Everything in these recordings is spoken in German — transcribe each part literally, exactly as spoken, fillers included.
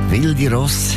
Wilde Ross.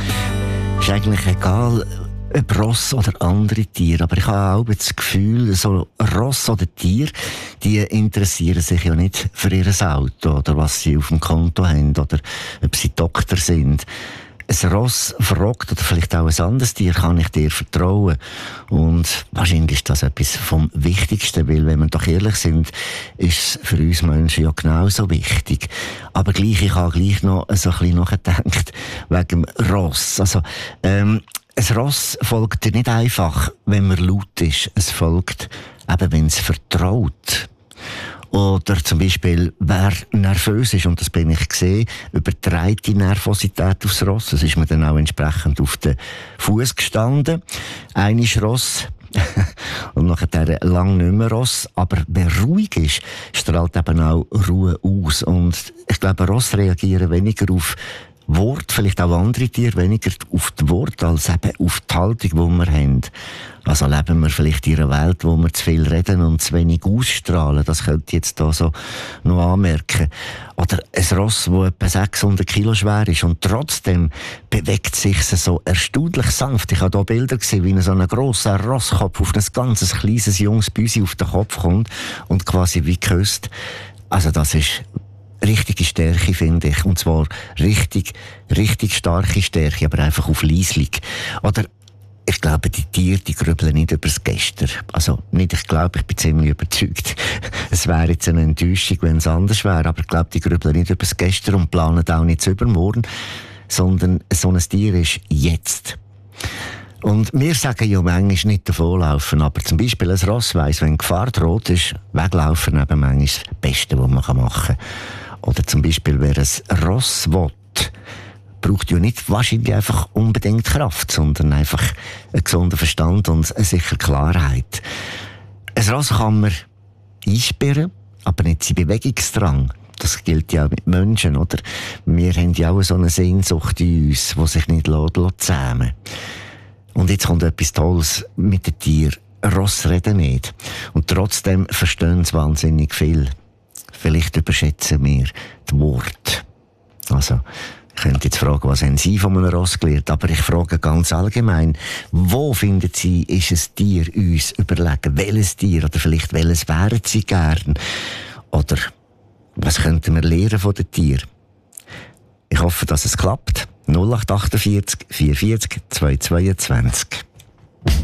Ist eigentlich egal, ob Ross oder andere Tiere. Aber ich habe auch das Gefühl, so Ross oder Tiere, die interessieren sich ja nicht für ihr Auto oder was sie auf dem Konto haben oder ob sie Doktor sind. Ein Ross fragt, oder vielleicht auch ein anderes Tier, kann ich dir vertrauen? Und wahrscheinlich ist das etwas vom Wichtigsten, weil, wenn wir doch ehrlich sind, ist es für uns Menschen ja genauso wichtig. Aber gleich, ich habe gleich noch so ein bisschen nachgedacht, wegen dem Ross. Also, ähm, ein Ross folgt dir nicht einfach, wenn man laut ist. Es folgt eben, wenn es vertraut. Oder zum Beispiel, wer nervös ist, und das bin ich gesehen, überträgt die Nervosität aufs Ross. Das ist mir dann auch entsprechend auf den Fuß gestanden. Eine ist Ross. Und nachher lang nicht mehr Ross. Aber wer ruhig ist, strahlt eben auch Ruhe aus. Und ich glaube, Ross reagieren weniger auf Wort, vielleicht auch andere Tiere, weniger auf die Worte als eben auf die Haltung, die wir haben. Also leben wir vielleicht in einer Welt, wo wir zu viel reden und zu wenig ausstrahlen. Das könnte ich jetzt hier so noch anmerken. Oder ein Ross, das etwa sechshundert Kilo schwer ist und trotzdem bewegt sich so erstaunlich sanft. Ich habe hier Bilder gesehen, wie so ein grosser Rosskopf auf ein ganzes kleines junges Büsi auf den Kopf kommt und quasi wie küsst. Also das ist richtige Stärke, finde ich. Und zwar richtig, richtig starke Stärke, aber einfach auf leislich. Oder ich glaube, die Tiere, die grübeln nicht über das Gestern. Also nicht, ich glaube, ich bin ziemlich überzeugt. Es wäre jetzt eine Enttäuschung, wenn es anders wäre. Aber ich glaube, die grübeln nicht über das Gestern und planen auch nicht das Übermorgen. Sondern so ein Tier ist jetzt. Und wir sagen ja manchmal nicht davonlaufen, aber zum Beispiel ein Ross weiss, wenn Gefahr droht, ist weglaufen eben manchmal das Beste, was man machen kann. Oder zum Beispiel, wer ein Ross will, braucht ja nicht wahrscheinlich einfach unbedingt Kraft, sondern einfach einen gesunden Verstand und eine sichere Klarheit. Ein Ross kann man einsperren, aber nicht sein Bewegungsdrang. Das gilt ja auch mit Menschen, oder? Wir haben ja auch so eine Sehnsucht in uns, die sich nicht zähmen lässt. Und jetzt kommt etwas Tolles mit den Tieren. Ross reden nicht. Und trotzdem verstehen sie wahnsinnig viel. Vielleicht überschätzen wir die Worte. Also, ich könnte jetzt fragen, was haben Sie von einem Ross gelernt? Aber ich frage ganz allgemein, wo finden Sie, ist ein Tier uns überlegen? Welches Tier? Oder vielleicht welches wären Sie gern? Oder was könnten wir lernen von den Tieren? Ich hoffe, dass es klappt. null acht acht vier vier vier vier zwei zwei zwei